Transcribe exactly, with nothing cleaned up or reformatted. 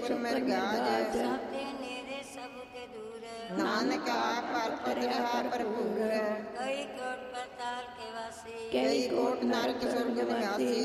ਸੁਖ ਮਰਗਾਜ। ਸਾਤੇ ਨੇਰੇ ਸਭ ਕੇ ਦੂਰ, ਨਾਨਕ ਆਪ ਪਰਪਤ ਰਹਾ ਭਰਪੂਰ। ਕਈ ਕੋਟ ਪਤਾਲ ਕੇ ਵਾਸੀ, ਕਈ ਕੋਟ ਨਰਕ ਸੁਰਗ ਨਿਵਾਸੀ।